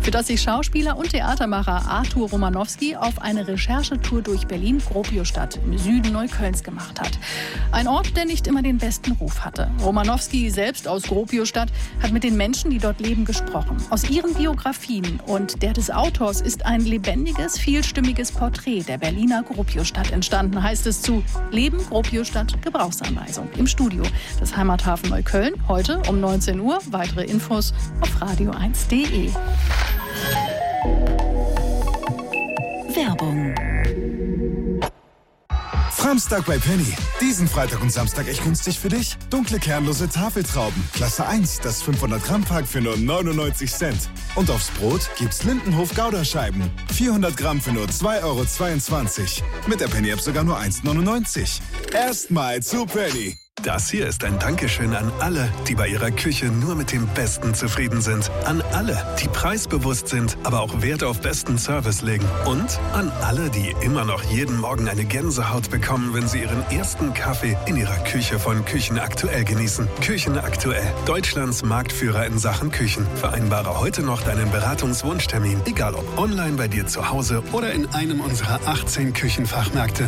für das sich Schauspieler und Theatermacher Artur Romanowski auf eine Recherchetour durch Berlin-Gropiusstadt im Süden Neuköllns gemacht hat. Ein Ort, der nicht immer den besten Ruf hatte. Romanowski, selbst aus Gropiusstadt, hat mit den Menschen, die dort leben, gesprochen. Aus ihren Biografien und der des Autors ist ein lebendiges, vielstimmiges Porträt der Berliner Gropiusstadt entstanden, heißt es zu Leben Gropiusstadt Gebrauchsanweisung im Studio des Heimathafen Neukölln. Heute um 19 Uhr. Weitere Infos auf radio1.de. Werbung. Samstag bei Penny. Diesen Freitag und Samstag echt günstig für dich. Dunkle kernlose Tafeltrauben. Klasse 1, das 500 Gramm Pack für nur 99 Cent. Und aufs Brot gibt's Lindenhof Gouda-Scheiben. 400 Gramm für nur 2,22 €. Mit der Penny-App sogar nur 1,99 €. Erstmal zu Penny. Das hier ist ein Dankeschön an alle, die bei ihrer Küche nur mit dem Besten zufrieden sind. An alle, die preisbewusst sind, aber auch Wert auf besten Service legen. Und an alle, die immer noch jeden Morgen eine Gänsehaut bekommen, wenn sie ihren ersten Kaffee in ihrer Küche von Küchen Aktuell genießen. Küchen Aktuell, Deutschlands Marktführer in Sachen Küchen. Vereinbare heute noch deinen Beratungswunschtermin, egal ob online bei dir zu Hause oder in einem unserer 18 Küchenfachmärkte.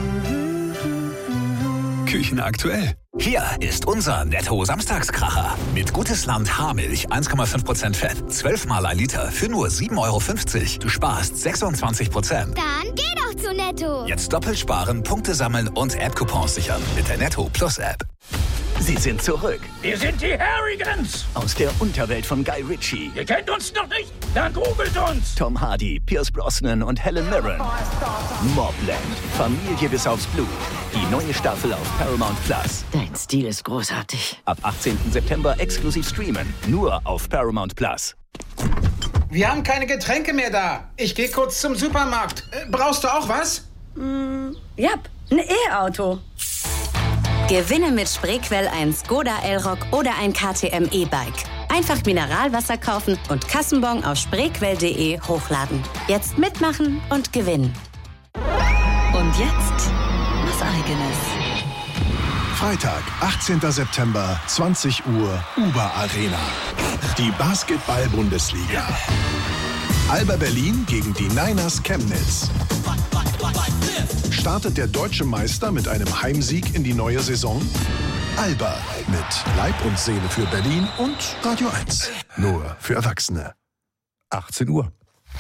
Küchen Aktuell. Hier ist unser Netto-Samstagskracher. Mit Gutes Land Haarmilch 1,5% Fett. 12-mal ein Liter für nur 7,50 €. Du sparst 26%. Dann geh doch zu Netto. Jetzt doppelt sparen, Punkte sammeln und App-Coupons sichern mit der Netto Plus App. Sie sind zurück. Wir sind die Harrigans. Aus der Unterwelt von Guy Ritchie. Ihr kennt uns noch nicht? Dann googelt uns. Tom Hardy, Pierce Brosnan und Helen Mirren. Mobland. Familie bis aufs Blut. Die neue Staffel auf Paramount Plus. Dein Stil ist großartig. Ab 18. September exklusiv streamen. Nur auf Paramount Plus. Wir haben keine Getränke mehr da. Ich gehe kurz zum Supermarkt. Brauchst du auch was? Ja, ein E-Auto. Gewinne mit Spreequell ein Skoda Elroq oder ein KTM E-Bike. Einfach Mineralwasser kaufen und Kassenbon auf spreequell.de hochladen. Jetzt mitmachen und gewinnen. Und jetzt was Eigenes. Freitag, 18. September, 20 Uhr, Uber Arena. Die Basketball-Bundesliga. Alba Berlin gegen die Niners Chemnitz. Startet der deutsche Meister mit einem Heimsieg in die neue Saison? Alba mit Leib und Seele für Berlin und Radio 1. Nur für Erwachsene. 18 Uhr.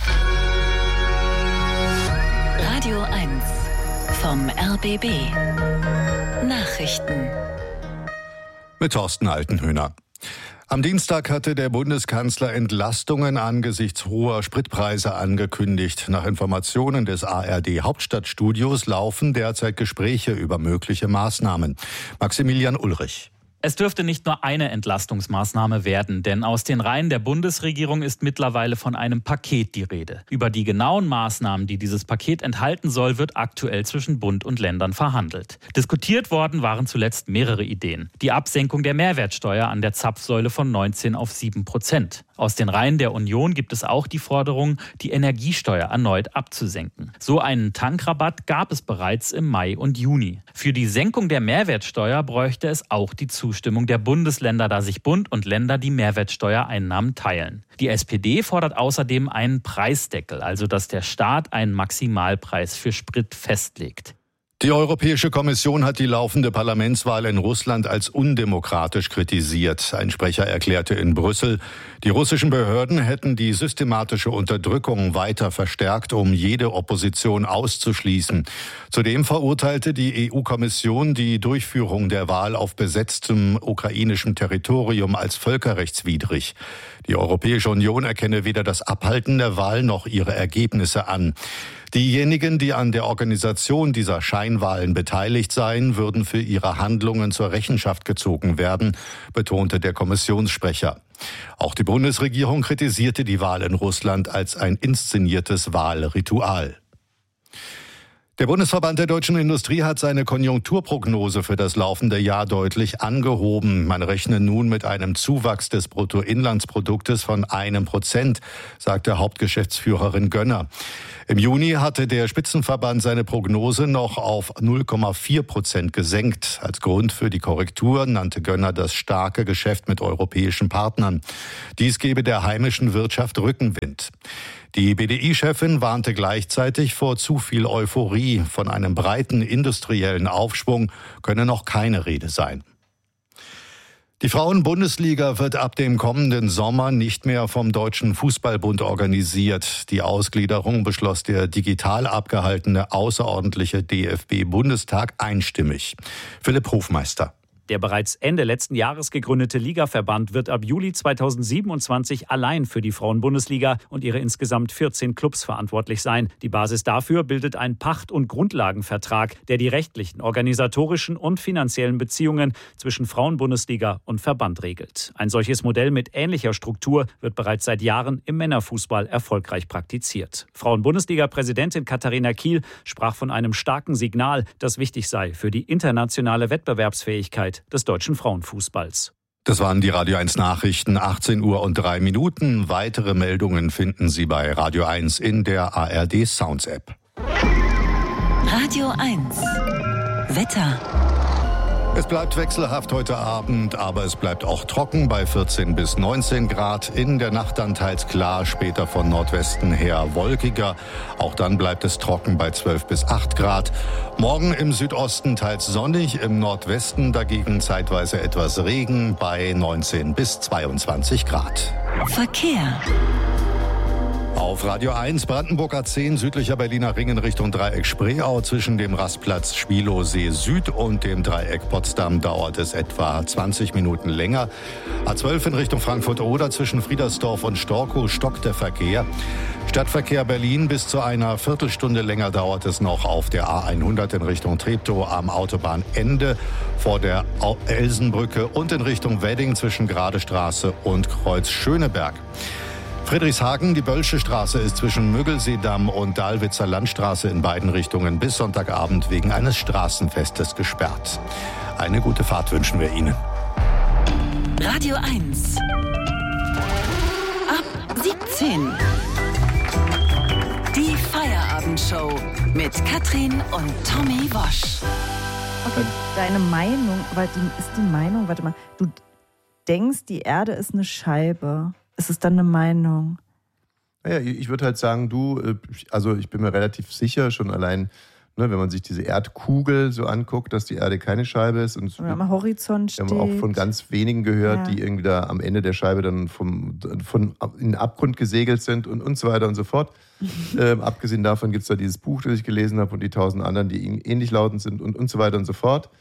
Radio 1 vom RBB. Nachrichten. Mit Thorsten Altenhöhner. Am Dienstag hatte der Bundeskanzler Entlastungen angesichts hoher Spritpreise angekündigt. Nach Informationen des ARD Hauptstadtstudios laufen derzeit Gespräche über mögliche Maßnahmen. Maximilian Ulrich. Es dürfte nicht nur eine Entlastungsmaßnahme werden, denn aus den Reihen der Bundesregierung ist mittlerweile von einem Paket die Rede. Über die genauen Maßnahmen, die dieses Paket enthalten soll, wird aktuell zwischen Bund und Ländern verhandelt. Diskutiert worden waren zuletzt mehrere Ideen. Die Absenkung der Mehrwertsteuer an der Zapfsäule von 19 auf 7%. Aus den Reihen der Union gibt es auch die Forderung, die Energiesteuer erneut abzusenken. So einen Tankrabatt gab es bereits im Mai und Juni. Für die Senkung der Mehrwertsteuer bräuchte es auch die Zustimmung der Bundesländer, da sich Bund und Länder die Mehrwertsteuereinnahmen teilen. Die SPD fordert außerdem einen Preisdeckel, also dass der Staat einen Maximalpreis für Sprit festlegt. Die Europäische Kommission hat die laufende Parlamentswahl in Russland als undemokratisch kritisiert. Ein Sprecher erklärte in Brüssel, die russischen Behörden hätten die systematische Unterdrückung weiter verstärkt, um jede Opposition auszuschließen. Zudem verurteilte die EU-Kommission die Durchführung der Wahl auf besetztem ukrainischem Territorium als völkerrechtswidrig. Die Europäische Union erkenne weder das Abhalten der Wahl noch ihre Ergebnisse an. Diejenigen, die an der Organisation dieser Scheinwahlen beteiligt seien, würden für ihre Handlungen zur Rechenschaft gezogen werden, betonte der Kommissionssprecher. Auch die Bundesregierung kritisierte die Wahl in Russland als ein inszeniertes Wahlritual. Der Bundesverband der deutschen Industrie hat seine Konjunkturprognose für das laufende Jahr deutlich angehoben. Man rechne nun mit einem Zuwachs des Bruttoinlandsproduktes von 1%, sagte Hauptgeschäftsführerin Gönner. Im Juni hatte der Spitzenverband seine Prognose noch auf 0,4% gesenkt. Als Grund für die Korrektur nannte Gönner das starke Geschäft mit europäischen Partnern. Dies gebe der heimischen Wirtschaft Rückenwind. Die BDI-Chefin warnte gleichzeitig vor zu viel Euphorie. Von einem breiten industriellen Aufschwung könne noch keine Rede sein. Die Frauen-Bundesliga wird ab dem kommenden Sommer nicht mehr vom Deutschen Fußballbund organisiert. Die Ausgliederung beschloss der digital abgehaltene außerordentliche DFB-Bundestag einstimmig. Philipp Hofmeister. Der bereits Ende letzten Jahres gegründete Ligaverband wird ab Juli 2027 allein für die Frauen-Bundesliga und ihre insgesamt 14 Clubs verantwortlich sein. Die Basis dafür bildet ein Pacht- und Grundlagenvertrag, der die rechtlichen, organisatorischen und finanziellen Beziehungen zwischen Frauen-Bundesliga und Verband regelt. Ein solches Modell mit ähnlicher Struktur wird bereits seit Jahren im Männerfußball erfolgreich praktiziert. Frauen-Bundesliga-Präsidentin Katharina Kiel sprach von einem starken Signal, das wichtig sei für die internationale Wettbewerbsfähigkeit des deutschen Frauenfußballs. Das waren die Radio 1 Nachrichten, 18:03 Uhr. Weitere Meldungen finden Sie bei Radio 1 in der ARD Sounds App. Radio 1 Wetter. Es bleibt wechselhaft heute Abend, aber es bleibt auch trocken bei 14 bis 19 Grad. In der Nacht dann teils klar, später von Nordwesten her wolkiger. Auch dann bleibt es trocken bei 12 bis 8 Grad. Morgen im Südosten teils sonnig, im Nordwesten dagegen zeitweise etwas Regen bei 19 bis 22 Grad. Verkehr. Auf Radio 1 Brandenburg A10 südlicher Berliner Ring in Richtung Dreieck Spreeau zwischen dem Rastplatz Schwielowsee Süd und dem Dreieck Potsdam dauert es etwa 20 Minuten länger. A12 in Richtung Frankfurt-Oder zwischen Friedersdorf und Storkow stockt der Verkehr. Stadtverkehr Berlin bis zu einer Viertelstunde länger dauert es noch auf der A100 in Richtung Treptow am Autobahnende vor der Elsenbrücke und in Richtung Wedding zwischen Gradestraße und Kreuz Schöneberg. Friedrichshagen, die Bölsche Straße ist zwischen Müggelseedamm und Dahlwitzer Landstraße in beiden Richtungen bis Sonntagabend wegen eines Straßenfestes gesperrt. Eine gute Fahrt wünschen wir Ihnen. Radio 1 ab 17. Die Feierabendshow mit Katrin und Tommy Wosch. Okay, deine Meinung, aber ist die Meinung, warte mal, du denkst, die Erde ist eine Scheibe. Ist es dann eine Meinung? Naja, ich würde halt sagen, also ich bin mir relativ sicher, schon allein, wenn man sich diese Erdkugel so anguckt, dass die Erde keine Scheibe ist. Und am Horizont steht. Wir haben auch von ganz wenigen gehört, die irgendwie da am Ende der Scheibe dann von in den Abgrund gesegelt sind und so weiter und so fort. Abgesehen davon gibt es da dieses Buch, das ich gelesen habe und die 1000 anderen, die ähnlich lautend sind und so weiter und so fort.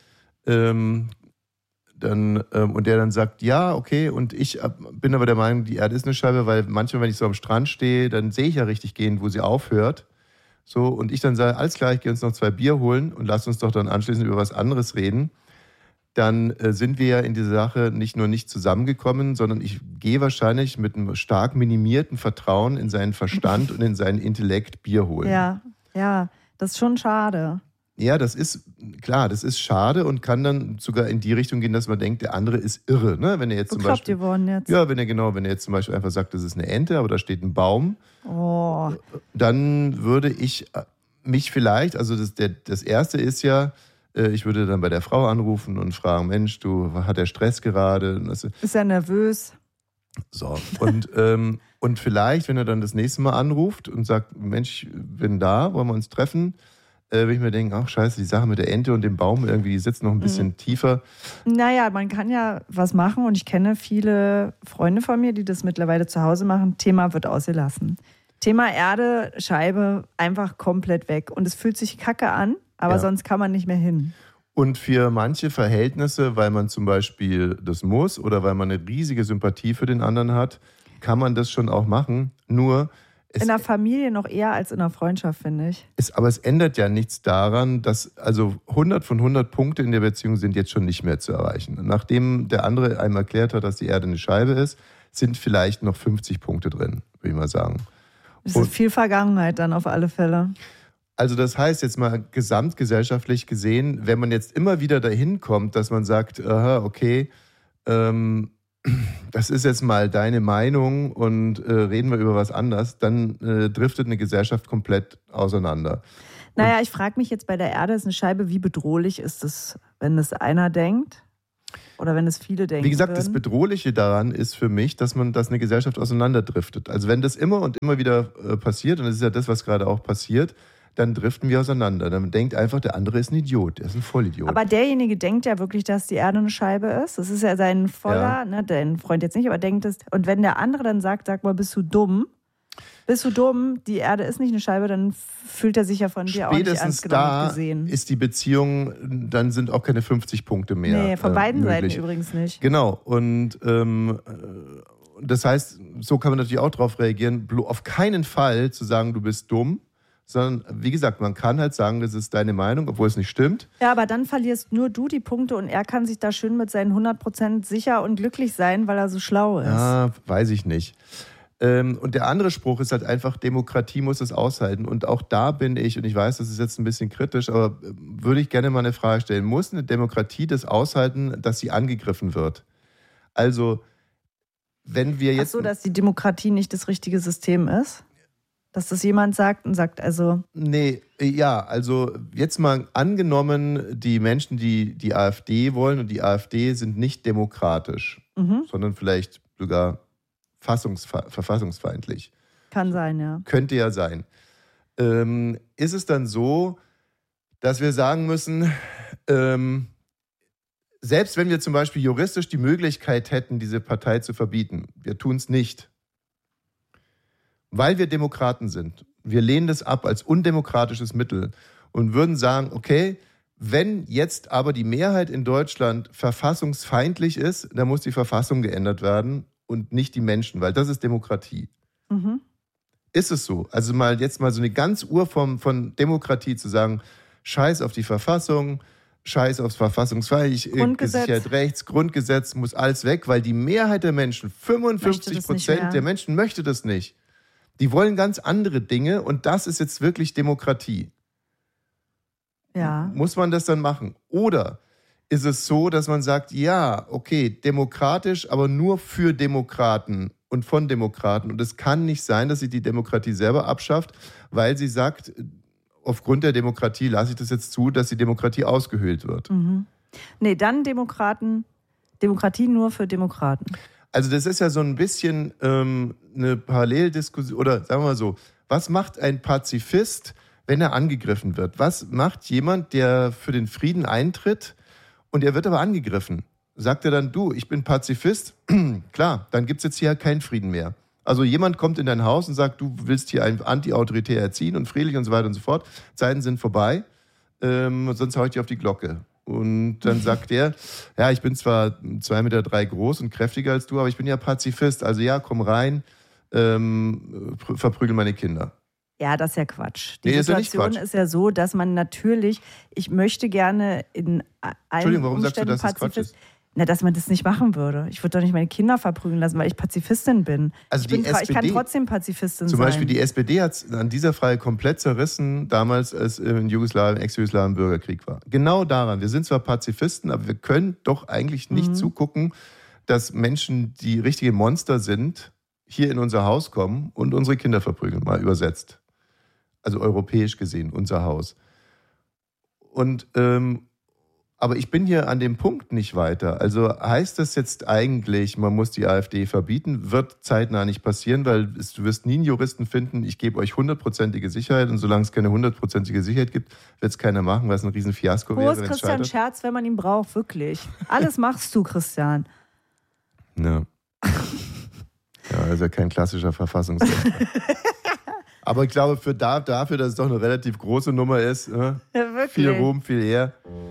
Und der dann sagt, ja, okay, und ich bin aber der Meinung, die Erde ist eine Scheibe, weil manchmal, wenn ich so am Strand stehe, dann sehe ich ja richtig gehend, wo sie aufhört. So, und ich dann sage, alles klar, ich gehe uns noch 2 Bier holen und lass uns doch dann anschließend über was anderes reden. Dann sind wir ja in dieser Sache nicht nur nicht zusammengekommen, sondern ich gehe wahrscheinlich mit einem stark minimierten Vertrauen in seinen Verstand und in seinen Intellekt Bier holen. Ja, das ist schon schade. Ja, das ist klar, das ist schade und kann dann sogar in die Richtung gehen, dass man denkt, der andere ist irre. Ne? Wenn er jetzt zum Beispiel, jetzt? Ja, wenn er jetzt zum Beispiel einfach sagt, das ist eine Ente, aber da steht ein Baum, dann würde ich mich vielleicht, also das Erste ist ja, ich würde dann bei der Frau anrufen und fragen, Mensch, hat der Stress gerade? Ist er nervös? So, und vielleicht, wenn er dann das nächste Mal anruft und sagt, Mensch, ich bin da, wollen wir uns treffen? Wenn ich mir denke, ach scheiße, die Sache mit der Ente und dem Baum irgendwie, die sitzt noch ein bisschen tiefer. Naja, man kann ja was machen und ich kenne viele Freunde von mir, die das mittlerweile zu Hause machen. Thema wird ausgelassen. Thema Erde, Scheibe, einfach komplett weg. Und es fühlt sich kacke an, aber sonst kann man nicht mehr hin. Und für manche Verhältnisse, weil man zum Beispiel das muss oder weil man eine riesige Sympathie für den anderen hat, kann man das schon auch machen. Nur in der Familie noch eher als in der Freundschaft, finde ich. Aber es ändert ja nichts daran, dass 100 von 100 Punkte in der Beziehung sind jetzt schon nicht mehr zu erreichen. Nachdem der andere einem erklärt hat, dass die Erde eine Scheibe ist, sind vielleicht noch 50 Punkte drin, würde ich mal sagen. Es ist viel Vergangenheit dann auf alle Fälle. Also das heißt jetzt mal gesamtgesellschaftlich gesehen, wenn man jetzt immer wieder dahin kommt, dass man sagt, aha, okay, das ist jetzt mal deine Meinung und reden wir über was anderes, dann driftet eine Gesellschaft komplett auseinander. Naja, ich frage mich jetzt bei der Erde ist eine Scheibe, wie bedrohlich ist es, wenn es einer denkt oder wenn es viele denken? Wie gesagt, das Bedrohliche daran ist für mich, dass eine Gesellschaft auseinanderdriftet. Also wenn das immer und immer wieder passiert, und das ist ja das, was gerade auch passiert, dann driften wir auseinander. Dann denkt einfach, der andere ist ein Idiot, der ist ein Vollidiot. Aber derjenige denkt ja wirklich, dass die Erde eine Scheibe ist. Das ist ja sein voller, ne, dein Freund jetzt nicht, aber denkt es. Und wenn der andere dann sagt, sag mal, bist du dumm, die Erde ist nicht eine Scheibe, dann fühlt er sich ja von dir auch nicht ernst genommen gesehen. Ist die Beziehung, dann sind auch keine 50 Punkte mehr. Nee, von beiden möglich. Seiten übrigens nicht. Genau, und das heißt, so kann man natürlich auch darauf reagieren, auf keinen Fall zu sagen, du bist dumm, sondern wie gesagt, man kann halt sagen, das ist deine Meinung, obwohl es nicht stimmt. Ja, aber dann verlierst nur du die Punkte und er kann sich da schön mit seinen 100% sicher und glücklich sein, weil er so schlau ist. Ja, weiß ich nicht. Und der andere Spruch ist halt einfach, Demokratie muss es aushalten. Und auch da bin ich, und ich weiß, das ist jetzt ein bisschen kritisch, aber würde ich gerne mal eine Frage stellen. Muss eine Demokratie das aushalten, dass sie angegriffen wird? Also, wenn wir jetzt... Ach so, dass die Demokratie nicht das richtige System ist? Dass das jemand sagt und sagt, also... Nee, ja, also jetzt mal angenommen, die Menschen, die die AfD wollen, und die AfD sind nicht demokratisch, sondern vielleicht sogar verfassungsfeindlich. Kann sein, ja. Könnte ja sein. Ist es dann so, dass wir sagen müssen, selbst wenn wir zum Beispiel juristisch die Möglichkeit hätten, diese Partei zu verbieten, wir tun es nicht, weil wir Demokraten sind, wir lehnen das ab als undemokratisches Mittel und würden sagen, okay, wenn jetzt aber die Mehrheit in Deutschland verfassungsfeindlich ist, dann muss die Verfassung geändert werden und nicht die Menschen, weil das ist Demokratie. Ist es so? Also jetzt mal so eine ganz Urform von Demokratie zu sagen, scheiß auf die Verfassung, scheiß aufs Verfassungsfeindlich, Sicherheit rechts, Grundgesetz, muss alles weg, weil die Mehrheit der Menschen, 55% der Menschen möchte das nicht. Die wollen ganz andere Dinge und das ist jetzt wirklich Demokratie. Ja. Muss man das dann machen? Oder ist es so, dass man sagt, ja, okay, demokratisch, aber nur für Demokraten und von Demokraten. Und es kann nicht sein, dass sie die Demokratie selber abschafft, weil sie sagt, aufgrund der Demokratie lasse ich das jetzt zu, dass die Demokratie ausgehöhlt wird. Nee, dann Demokratie nur für Demokraten. Also das ist ja so ein bisschen eine Paralleldiskussion, oder sagen wir mal so, was macht ein Pazifist, wenn er angegriffen wird? Was macht jemand, der für den Frieden eintritt und er wird aber angegriffen? Sagt er dann, du, ich bin Pazifist? Klar, dann gibt es jetzt hier keinen Frieden mehr. Also jemand kommt in dein Haus und sagt, du willst hier ein anti-autoritär erziehen und friedlich und so weiter und so fort. Zeiten sind vorbei, sonst hau ich dich auf die Glocke. Und dann sagt er, ja, ich bin zwar 2,3 Meter groß und kräftiger als du, aber ich bin ja Pazifist. Also ja, komm rein, verprügel meine Kinder. Ja, das ist ja Quatsch. Die Situation ist ja so, dass man natürlich, ich möchte gerne in allen Entschuldigung, warum sagst du, dass das Quatsch ist? Na, dass man das nicht machen würde. Ich würde doch nicht meine Kinder verprügeln lassen, weil ich Pazifistin bin. Also ich kann trotzdem Pazifistin sein. Zum Beispiel die SPD hat es an dieser Frage komplett zerrissen, damals, als in Jugoslawien, Ex-Jugoslawien Bürgerkrieg war. Genau daran. Wir sind zwar Pazifisten, aber wir können doch eigentlich nicht zugucken, dass Menschen, die richtige Monster sind, hier in unser Haus kommen und unsere Kinder verprügeln, mal übersetzt. Also europäisch gesehen, unser Haus. Und aber ich bin hier an dem Punkt nicht weiter. Also heißt das jetzt eigentlich, man muss die AfD verbieten? Wird zeitnah nicht passieren, weil du wirst nie einen Juristen finden, ich gebe euch 100%ige Sicherheit und solange es keine 100%ige Sicherheit gibt, wird es keiner machen, weil es ein Riesenfiasko wäre. Wo ist Christian Scherz, wenn man ihn braucht, wirklich? Alles machst du, Christian. Ja. Ja, also kein klassischer Verfassungsrechtler. Aber ich glaube, dafür, dass es doch eine relativ große Nummer ist, viel Ruhm, viel Ehr.